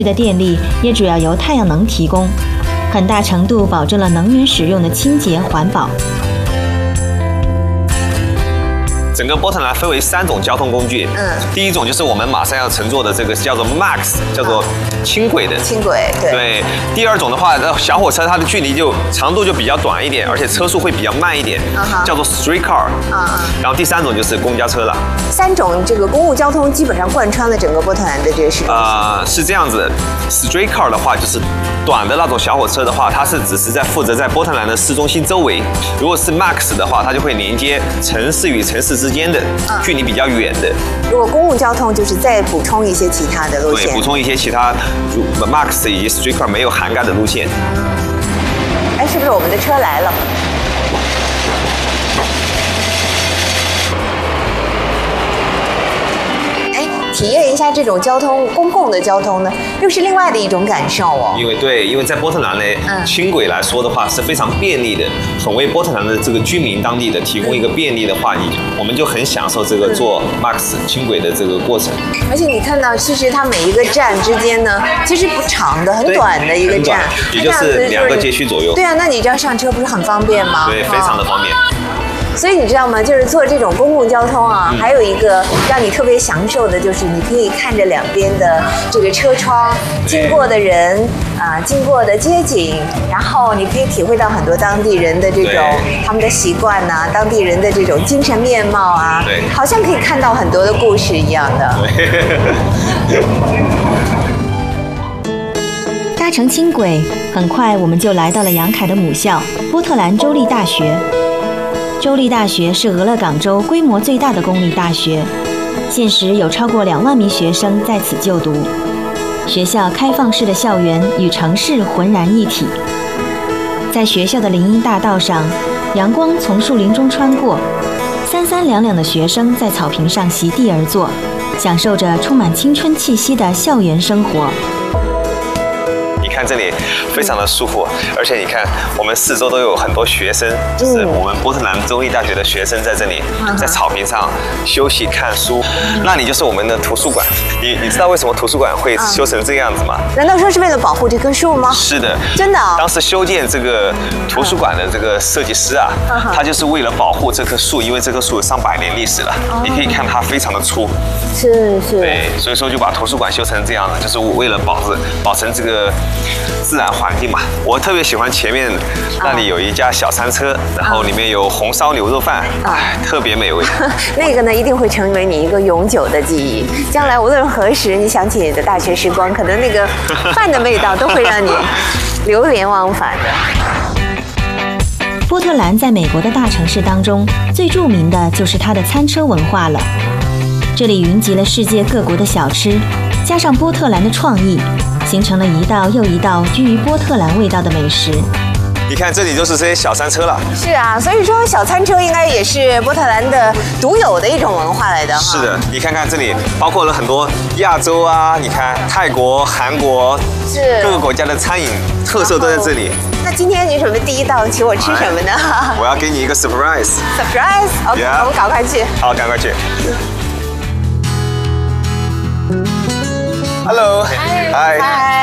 的电力也主要由太阳能提供，很大程度保证了能源使用的清洁环保。 整个波特兰分为3种交通工具，第一种就是我们马上要乘坐的这个叫做 Max， 叫做轻轨的。 轻轨，对。 对，第二种的话，小火车它的距离长度就比较短一点，而且车速会比较慢一点，叫做 Streetcar。然后第3种就是公交车了。 3种这个公共交通基本上贯穿了整个波特兰的这个市中心。 是这样子 ，Streetcar 的话就是短的那种小火车的话，它是只是负责在波特兰的市中心周围；如果是 Max 的话，它就会连接城市与城市之间的距离比较远的。 如果公共交通就是再补充一些其他的路线， 对，补充一些其他Max 以及 Streetcar 没有涵盖的路线。 哎，是不是我们的车来了？体验一下这种公共的交通呢，又是另外的一种感受哦。 因为在波特兰呢，轻轨来说的话是非常便利的，很为波特兰的这个居民当地的提供一个便利的话，我们就很享受这个坐 Max 轻轨的这个过程。 而且你看到，其实它每一个站之间呢，其实不长的，很短的一个站， 也就是2个街区左右。 对啊，那你这样上车不是很方便吗？ 对，非常的方便。 所以你知道吗？就是坐这种公共交通啊，还有一个让你特别享受的，就是你可以看着两边的这个车窗经过的人经过的街景，然后你可以体会到很多当地人的这种他们的习惯呐，当地人的这种精神面貌啊， 对， 好像可以看到很多的故事一样的。 搭乘轻轨，很快我们就来到了杨凯的母校波特兰州立大学。州立大学是俄勒冈州规模最大的公立大学，现时有超过2万名学生在此就读。学校开放式的校园与城市浑然一体。在学校的林荫大道上，阳光从树林中穿过，三三两两的学生在草坪上席地而坐，享受着充满青春气息的校园生活。 看这里非常的舒服，而且你看我们四周都有很多学生，就是我们波特兰州立大学的学生在这里，在草坪上休息看书。那里就是我们的图书馆。你知道为什么图书馆会修成这个样子吗？ 难道说是为了保护这棵树吗？ 是的， 真的。 当时修建这个图书馆的这个设计师啊，他就是为了保护这棵树，因为这棵树有上百年历史了。你可以看它非常的粗。 是。 对，所以说就把图书馆修成这样的，就是为了保存这个自然环境嘛。我特别喜欢前面那里有一家小餐车，然后里面有红烧牛肉饭，特别美味。 那个呢，一定会成为你一个永久的记忆。将来无论何时你想起你的大学时光，可能那个饭的味道都会让你流连忘返的。 波特兰在美国的大城市当中，最著名的就是它的餐车文化了。这里云集了世界各国的小吃，加上波特兰的创意，形成了一道又一道居于波特兰味道的美食。 你看这里就是这些小餐车了。 是啊，所以说小餐车应该也是波特兰的独有的一种文化来的。 是的，你看看这里包括了很多亚洲啊，你看泰国、韩国，各个国家的餐饮特色都在这里。 那今天你准备第一道请我吃什么呢？ 我要给你一个 surprise。OK， 我们赶快去。 好，赶快去。Hello. Hi.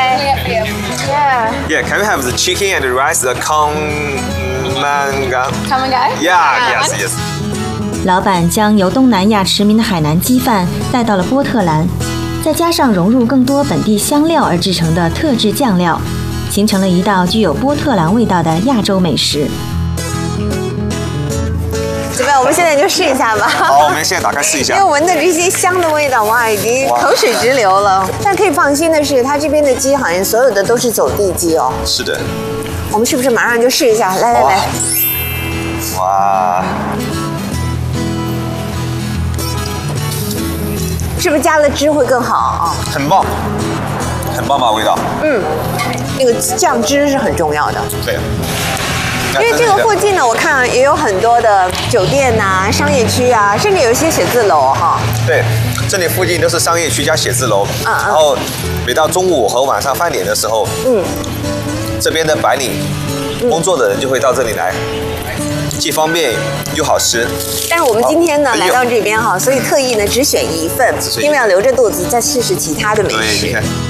Yeah. Can we have the chicken and the rice, the Kamangai? Yeah. Yes. 老板将由东南亚驰名的海南鸡饭带到了波特兰，再加上融入更多本地香料而制成的特制酱料，形成了一道具有波特兰味道的亚洲美食。 怎么样？我们现在就试一下吧。 好，我们现在打开试一下。 因为闻的这些香的味道，哇，已经口水直流了。但可以放心的是，它这边的鸡好像所有的都是走地鸡哦。 是的。 我们是不是马上就试一下？来。 哇。 是不是加了汁会更好啊？ 很棒，很棒吧味道。 那个酱汁是很重要的。 对。 因为这个附近呢，我看也有很多的酒店呐、商业区啊，甚至有一些写字楼哈。 对，这里附近都是商业区加写字楼。然后每到中午和晚上饭点的时候，这边的白领工作的人就会到这里来，既方便又好吃。 但是我们今天呢来到这边哈，所以特意呢只选一份，因为要留着肚子再试试其他的美食。 对，你看。